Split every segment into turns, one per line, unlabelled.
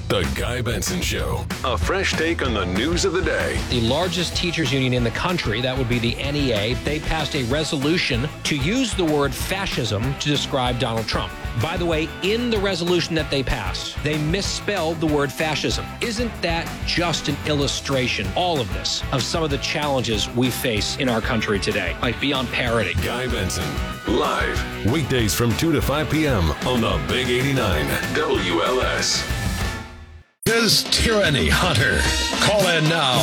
The Guy Benson Show. A fresh take on the news of the day.
The largest teachers union in the country, that would be the NEA, they passed a resolution to use the word fascism to describe Donald Trump. By the way, in the resolution that they passed, they misspelled the word fascism. Isn't that just an illustration, all of this, of some of the challenges we face in our country today? Like beyond parody.
Guy Benson, live, weekdays from 2 to 5 p.m. on the Big 89 WLS.
Is Tyranny Hunter. Call in now,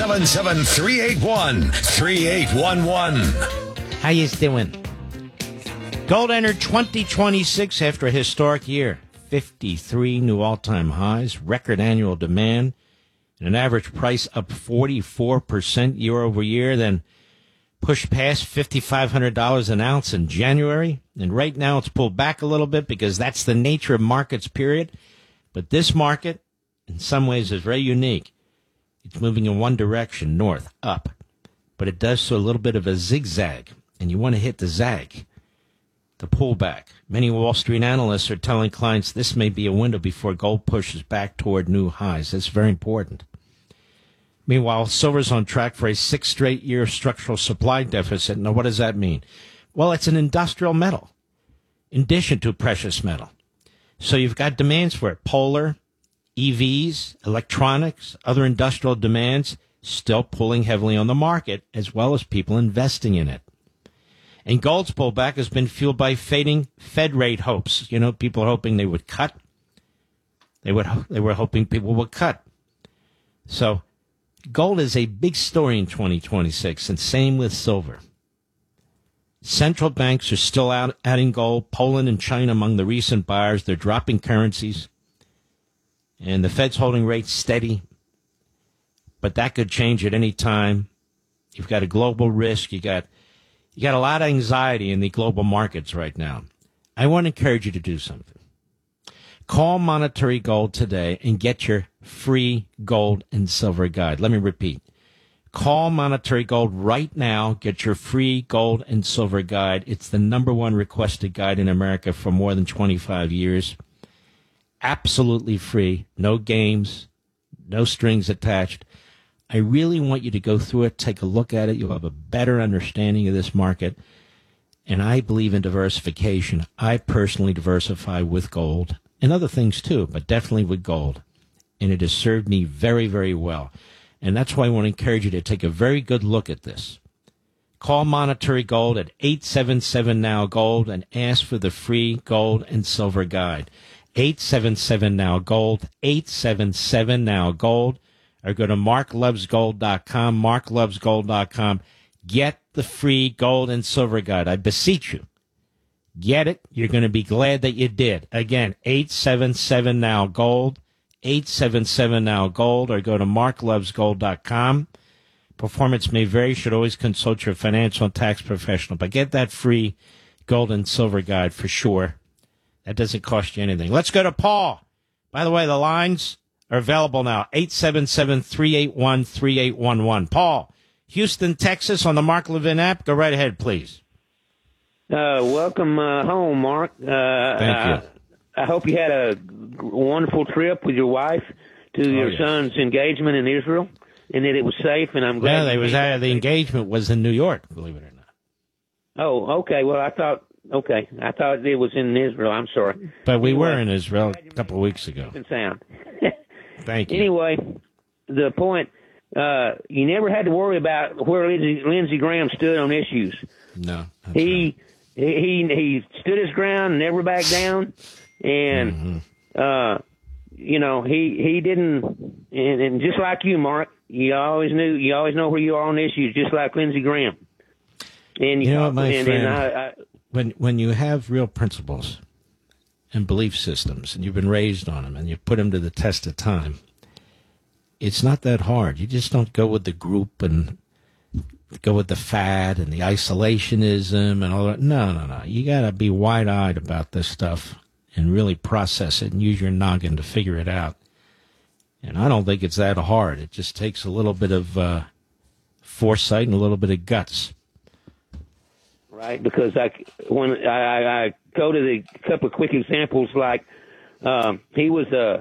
877-381-3811.
How you doing? Gold entered 2026 after a historic year. 53 new all-time highs, record annual demand, and an average price up 44% year over year, then pushed past $5,500 an ounce in January. And right now it's pulled back a little bit because that's the nature of markets, period. But this market, in some ways, is very unique. It's moving in one direction, north, up. But it does so a little bit of a zigzag, and you want to hit the zag, the pullback. Many Wall Street analysts are telling clients this may be a window before gold pushes back toward new highs. That's very important. Meanwhile, silver's on track for a 6th straight year structural supply deficit. Now, what does that mean? Well, it's an industrial metal, in addition to precious metal. So you've got demands for it. Polar, EVs, electronics, other industrial demands still pulling heavily on the market, as well as people investing in it. And gold's pullback has been fueled by fading Fed rate hopes. You know, people are hoping they would cut. They were hoping people would cut. So gold is a big story in 2026, and same with silver. Central banks are still adding gold. Poland and China among the recent buyers. They're dropping currencies. And the Fed's holding rates steady, but that could change at any time. You've got a global risk. You got a lot of anxiety in the global markets right now. I want to encourage you to do something. Call Monetary Gold today and get your free gold and silver guide. Let me repeat. Call Monetary Gold right now. Get your free gold and silver guide. It's the #1 requested guide in America for more than 25 years. Absolutely free, no games, no strings attached. I really want you to go through it, take a look at it. You'll have a better understanding of this market. And I believe in diversification. I personally diversify with gold and other things too, but definitely with gold. And it has served me very, very well. And that's why I want to encourage you to take a very good look at this. Call Monetary Gold at 877-NOW-GOLD and ask for the free gold and silver guide. 877-NOW-GOLD, 877-NOW-GOLD, or go to marklovesgold.com, marklovesgold.com. Get the free gold and silver guide. I beseech you. Get it. You're going to be glad that you did. Again, 877-NOW-GOLD, 877-NOW-GOLD, or go to marklovesgold.com. Performance may vary. Should always consult your financial and tax professional. But get that free gold and silver guide for sure. That doesn't cost you anything. Let's go to Paul. By the way, the lines are available now. 877-381-3811. Paul, Houston, Texas, on the Mark Levin app. Go right ahead, please.
Welcome home, Mark.
Thank you.
I hope you had a wonderful trip with your wife to your son's engagement in Israel, and that it was safe. And I'm glad.
Yeah, the engagement was in New York, believe it or not.
Oh, okay. Well, I thought it was in Israel. I'm sorry.
But we were in Israel a couple of weeks ago.
Sound.
Thank you.
Anyway, the point, you never had to worry about where Lindsey Graham stood on issues.
No.
He stood his ground, never backed down, and he didn't. And just like you, Mark, you always know where you are on issues, just like Lindsey Graham. And
you know what, my friend. When you have real principles and belief systems, and you've been raised on them, and you put them to the test of time, it's not that hard. You just don't go with the group and go with the fad and the isolationism and all that. No. You got to be wide-eyed about this stuff and really process it and use your noggin to figure it out. And I don't think it's that hard. It just takes a little bit of foresight and a little bit of guts.
Right, because when I go to the couple of quick examples, like he was